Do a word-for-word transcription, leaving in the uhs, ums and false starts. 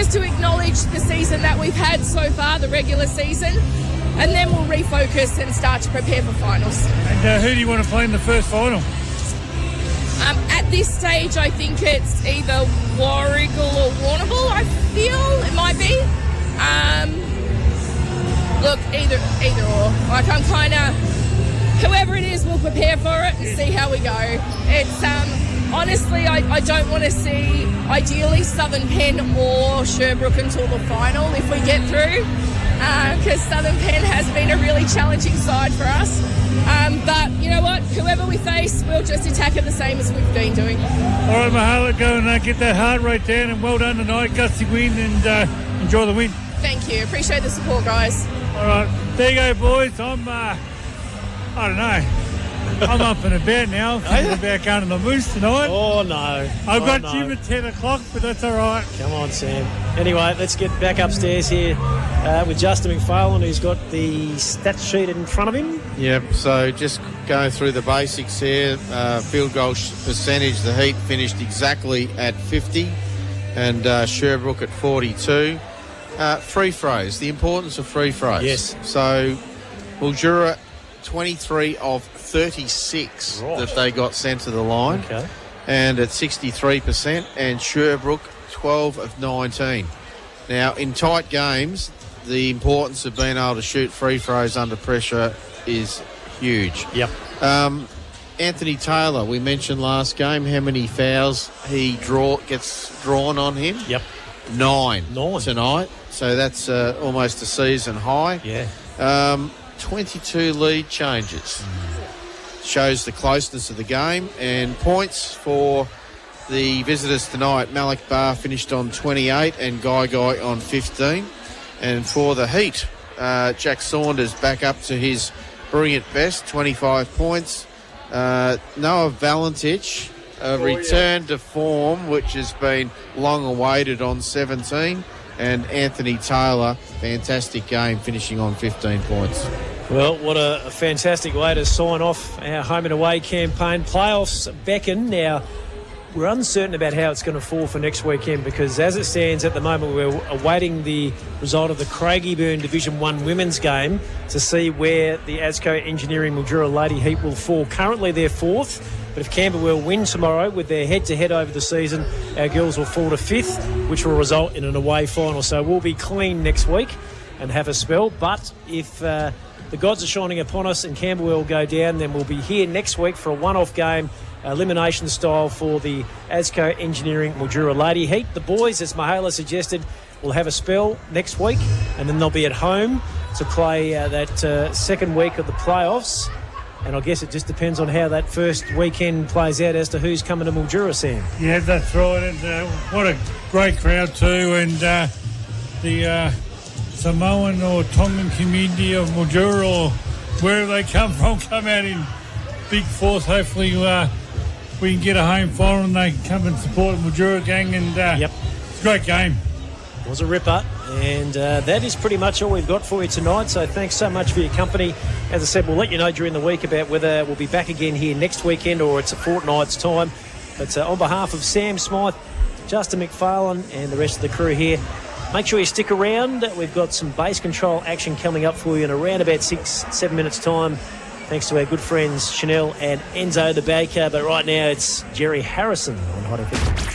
just to acknowledge the season that we've had so far, the regular season, and then we'll refocus and start to prepare for finals. And uh, who do you want to play in the first final? Um, at this stage, I think it's either Warragul or Warrnambool, I feel it might be. Um, look, either either or. Like, I'm kind of... Whoever it is, we'll prepare for it and see how we go. It's... um, honestly, I, I don't want to see, ideally, Southern Pen or Sherbrooke until the final if we get through, because uh, Southern Pen has been a really challenging side for us. Um, but you know what? Whoever we face, we'll just attack it the same as we've been doing. All right, Mahala, go and uh, get that heart rate down, and well done tonight. Gusty win, and uh, enjoy the win. Thank you. Appreciate the support, guys. All right, there you go, boys. I'm, uh, I don't know. I'm up and about now. Thinking about going to the Moose tonight. Oh, no. I've oh, got no. gym at ten o'clock, but that's all right. Come on, Sam. Anyway, let's get back upstairs here uh, with Justin McFarlane, who's got the stat sheet in front of him. Yep, so just going through the basics here. Uh, field goal percentage, the Heat finished exactly at fifty and uh, Sherbrooke at forty-two. Uh, free throws, the importance of free throws. Yes. So Mildura, twenty-three of thirty-six right. that they got sent to the line. Okay. And at sixty-three percent, and Sherbrooke, twelve of nineteen. Now, in tight games, the importance of being able to shoot free throws under pressure is huge. Yep. Um, Anthony Taylor, we mentioned last game how many fouls he draw gets drawn on him. Yep. Nine, Nine. tonight. So that's uh, almost a season high. Yeah. Um, twenty-two lead changes. Shows the closeness of the game. And points for the visitors tonight. Malik Barr finished on twenty-eight and Guy Guy on fifteen. And for the Heat, uh, Jack Saunders back up to his brilliant best, twenty-five points. Uh, Noah Valentich uh, returned to form, which has been long awaited, on seventeen. And Anthony Taylor, fantastic game, finishing on fifteen points. Well, what a, a fantastic way to sign off our home and away campaign. Playoffs beckon. Now, we're uncertain about how it's going to fall for next weekend, because as it stands at the moment, we're awaiting the result of the Craigieburn Division one women's game to see where the ASCO Engineering Mildura Lady Heat will fall. Currently, they're fourth. But if Camberwell win tomorrow with their head-to-head over the season, our girls will fall to fifth, which will result in an away final. So we'll be clean next week and have a spell. But if uh, the gods are shining upon us and Camberwell go down, then we'll be here next week for a one-off game, elimination style, for the ASCO Engineering Mildura Lady Heat. The boys, as Mahala suggested, will have a spell next week, and then they'll be at home to play uh, that uh, second week of the playoffs. And I guess it just depends on how that first weekend plays out as to who's coming to Mildura, Sam. Yeah, that's right. And uh, what a great crowd too. And uh, the uh, Samoan or Tongan community of Mildura, or wherever they come from, come out in big force. Hopefully uh, we can get a home final and they can come and support the Mildura gang. And uh, yep. It's a great game. It was a ripper. And uh, that is pretty much all we've got for you tonight. So thanks so much for your company. As I said, we'll let you know during the week about whether we'll be back again here next weekend or it's a fortnight's time. But uh, on behalf of Sam Smythe, Justin McFarlane and the rest of the crew here, make sure you stick around. We've got some base control action coming up for you in around about six, seven minutes' time. Thanks to our good friends Chanel and Enzo the Baker. But right now it's Jerry Harrison on Hot F M.